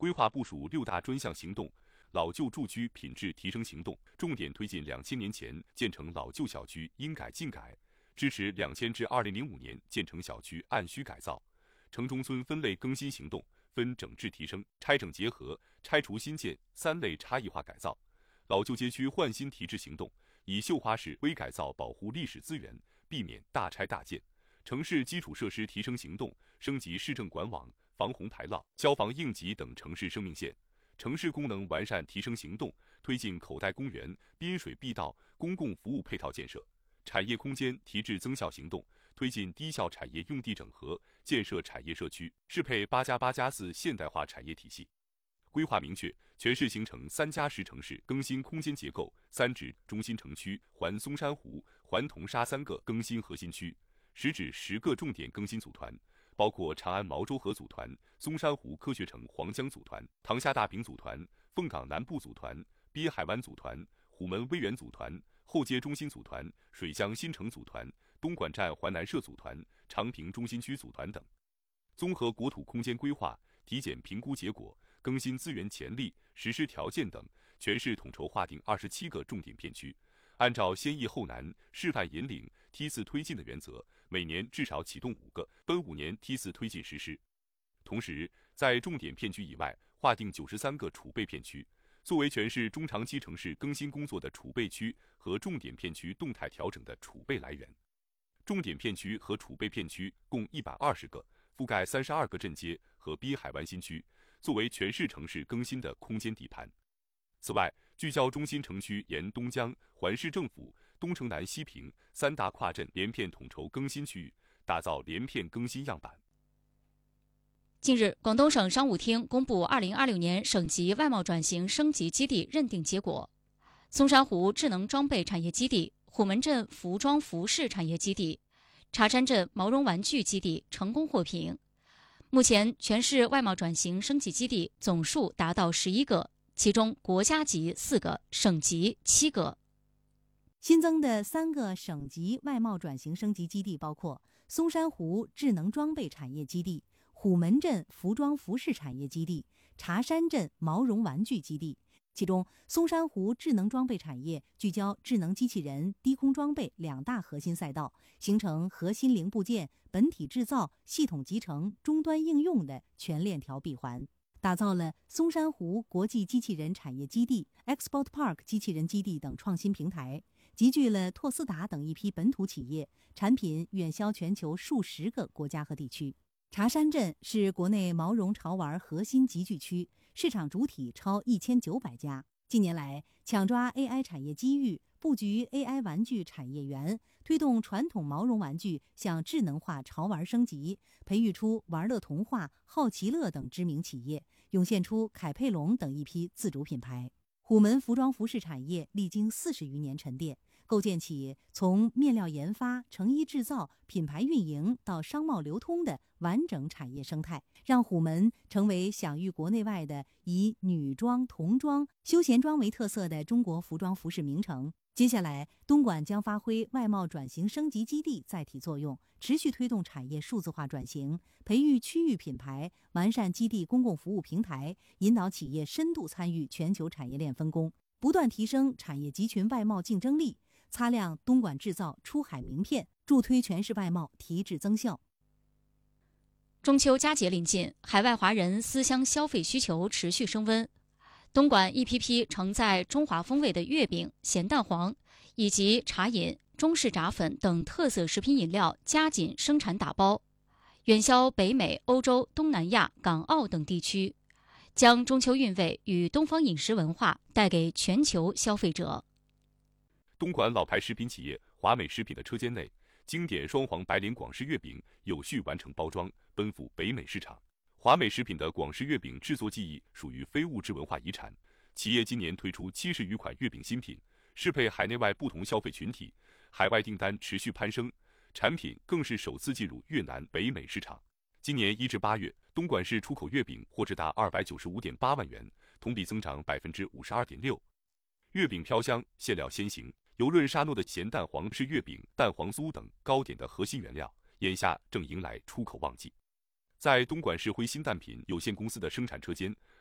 规划部署6大专项行动，老旧住居品质提升行动，重点推进2000年前建成老旧小区应改尽改，支持2000至2005年建成小区按需改造。城中村分类更新行动分整治提升、拆整结合、拆除新建3类差异化改造。老旧街区换新提质行动，以绣花式微改造保护历史资源，避免大拆大建。城市基础设施提升行动，升级市政管网、防洪排涝、消防应急等城市生命线。城市功能完善提升行动，推进口袋公园、滨水碧道公共服务配套建设。产业空间提质增效行动，推进低效产业用地整合，建设产业社区，适配8+8+4现代化产业体系。规划明确，全市形成3+10城市更新空间结构，3指中心城区环松山湖、环铜沙3个更新核心区，10指10个重点更新组团，包括长安毛洲河组团、松山湖科学城黄江组团、塘厦大坪组团、凤岗南部组团、滨海湾组团、虎门威远组团、后街中心组团、水乡新城组团、东莞站环南社组团、长平中心区组团等。综合国土空间规划、体检评估结果、更新资源潜力、实施条件等，全市统筹划定27个重点片区，按照先易后难、示范引领、梯次推进的原则，每年至少启动5个，分5年梯次推进实施。同时，在重点片区以外，划定93个储备片区，作为全市中长期城市更新工作的储备区和重点片区动态调整的储备来源。重点片区和储备片区共120个，覆盖32个镇街和滨海湾新区，作为全市城市更新的空间底盘。此外，聚焦中心城区沿东江、环市政府、东城南西平3大跨镇连片统筹更新区域，打造连片更新样板。 近日，广东省商务厅公布2026年省级外贸转型升级基地认定结果，松山湖智能装备产业基地、虎门镇服装服饰产业基地、茶山镇毛绒玩具基地成功获评。目前，全市外贸转型升级基地总数达到11个，其中国家级4个，省级7个。 新增的3个省级外贸转型升级基地包括松山湖智能装备产业基地、虎门镇服装服饰产业基地、茶山镇毛绒玩具基地。其中，松山湖智能装备产业聚焦智能机器人、低空装备2大核心赛道，形成核心零部件、本体制造、系统集成、终端应用的全链条闭环，打造了松山湖国际机器人产业基地、Export Park 机器人基地等创新平台，集聚了拓斯达等一批本土企业，产品远销全球数十个国家和地区。茶山镇是国内毛绒潮玩核心集聚区，市场主体超1900家。近年来，抢抓 AI 产业机遇，布局 AI 玩具产业园，推动传统毛绒玩具向智能化潮玩升级，培育出玩乐童话、好奇乐等知名企业，涌现出凯佩龙等一批自主品牌。虎门服装服饰产业历经40余年沉淀，构建起从面料研发、成衣制造、品牌运营到商贸流通的完整产业生态，让虎门成为享誉国内外的以女装、童装、休闲装为特色的中国服装服饰名城。接下来，东莞将发挥外贸转型升级基地载体作用，持续推动产业数字化转型，培育区域品牌，完善基地公共服务平台，引导企业深度参与全球产业链分工，不断提升产业集群外贸竞争力，擦亮东莞制造出海名片，助推全市外贸提质增效。 中秋佳节临近，海外华人思乡消费需求持续升温。东莞一批批承载中华风味的月饼、咸蛋黄以及茶饮、中式炸粉等特色食品饮料加紧生产打包，远销北美、欧洲、东南亚、港澳等地区，将中秋韵味与东方饮食文化带给全球消费者。 东莞老牌食品企业华美食品的车间内，经典双黄白莲广式月饼有序完成包装，奔赴北美市场。华美食品的广式月饼制作技艺属于非物质文化遗产，企业今年推出70余款月饼新品，适配海内外不同消费群体，海外订单持续攀升，产品更是首次进入越南、北美市场。今年1至8月，东莞市出口月饼货值达295.8万元，同比增长52.6%。月饼飘香，馅料鲜行，油润沙糯的咸蛋黄是月饼、蛋黄酥等糕点的核心原料，眼下正迎来出口旺季。在东莞市辉新蛋品有限公司的生产车间